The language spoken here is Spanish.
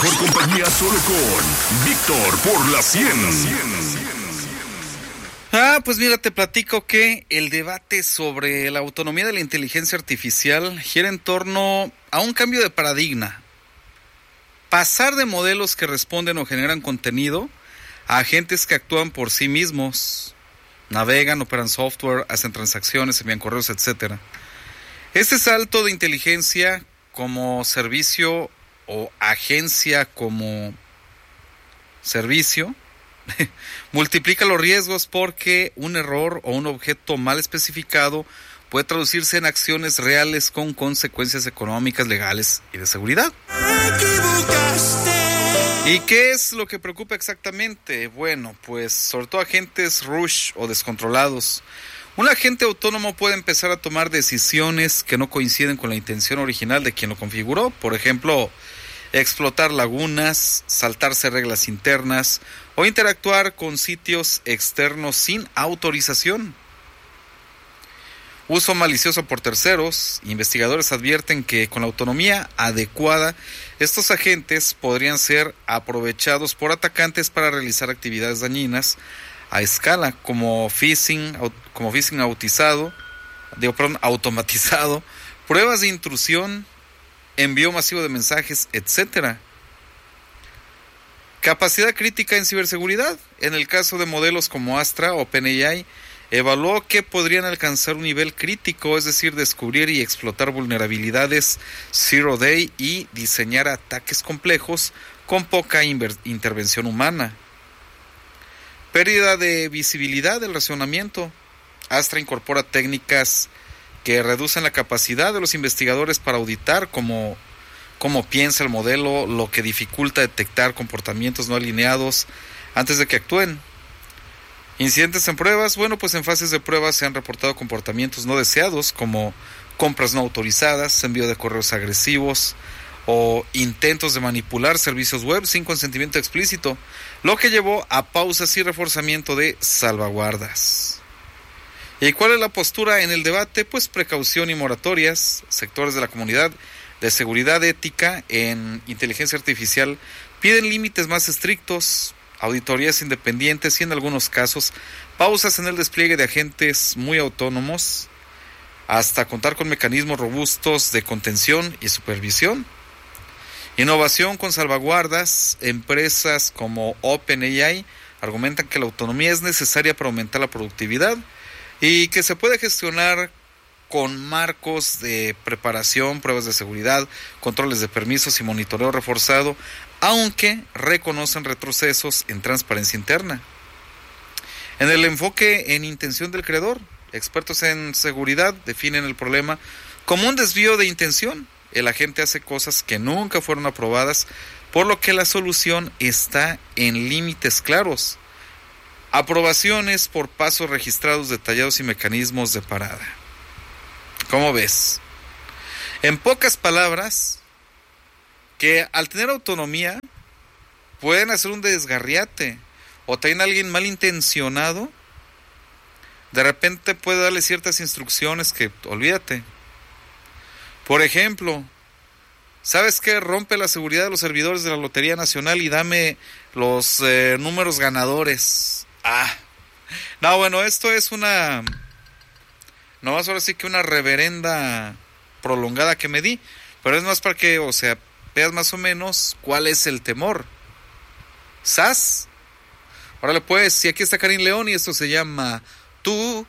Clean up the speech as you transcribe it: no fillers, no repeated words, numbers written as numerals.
Por compañía solo con Víctor por la 100. Pues mira, te platico que el debate sobre la autonomía de la inteligencia artificial gira en torno a un cambio de paradigma. Pasar de modelos que responden o generan contenido a agentes que actúan por sí mismos, navegan, operan software, hacen transacciones, envían correos, etc. Este salto de inteligencia como servicio o agencia como servicio multiplica los riesgos porque un error o un objeto mal especificado puede traducirse en acciones reales con consecuencias económicas, legales y de seguridad. ¿Y qué es lo que preocupa exactamente? Bueno, pues sobre todo agentes rush o descontrolados. Un agente autónomo puede empezar a tomar decisiones que no coinciden con la intención original de quien lo configuró. Por ejemplo, explotar lagunas, saltarse reglas internas o interactuar con sitios externos sin autorización. Uso malicioso por terceros. Investigadores advierten que con la autonomía adecuada, estos agentes podrían ser aprovechados por atacantes para realizar actividades dañinas a escala, como phishing automatizado, pruebas de intrusión, envío masivo de mensajes, etc. Capacidad crítica en ciberseguridad. En el caso de modelos como Astra o OpenAI, evaluó que podrían alcanzar un nivel crítico, es decir, descubrir y explotar vulnerabilidades zero day y diseñar ataques complejos con poca intervención humana. Pérdida de visibilidad del razonamiento. Astra incorpora técnicas que reducen la capacidad de los investigadores para auditar cómo piensa el modelo, lo que dificulta detectar comportamientos no alineados antes de que actúen. Incidentes en pruebas. Bueno, pues en fases de pruebas se han reportado comportamientos no deseados, como compras no autorizadas, envío de correos agresivos o intentos de manipular servicios web sin consentimiento explícito, lo que llevó a pausas y reforzamiento de salvaguardas. ¿Y cuál es la postura en el debate? Pues precaución y moratorias. Sectores de la comunidad de seguridad ética en inteligencia artificial piden límites más estrictos, auditorías independientes y en algunos casos pausas en el despliegue de agentes muy autónomos, hasta contar con mecanismos robustos de contención y supervisión. Innovación con salvaguardas. Empresas como OpenAI argumentan que la autonomía es necesaria para aumentar la productividad y que se puede gestionar con marcos de preparación, pruebas de seguridad, controles de permisos y monitoreo reforzado, aunque reconocen retrocesos en transparencia interna. En el enfoque en intención del creador, expertos en seguridad definen el problema como un desvío de intención. El agente hace cosas que nunca fueron aprobadas, por lo que la solución está en límites claros. Aprobaciones por pasos registrados detallados y mecanismos de parada. ¿Cómo ves? En pocas palabras, que al tener autonomía pueden hacer un desgarriate, o también alguien malintencionado de repente puede darle ciertas instrucciones que olvídate. Por ejemplo, ¿sabes qué? Rompe la seguridad de los servidores de la Lotería Nacional y dame los números ganadores. No, bueno, esto es una... No más ahora sí que una reverenda prolongada que me di, pero es más para que, o sea, veas más o menos cuál es el temor. ¿Sas? Órale pues, si aquí está Karim León y esto se llama Tú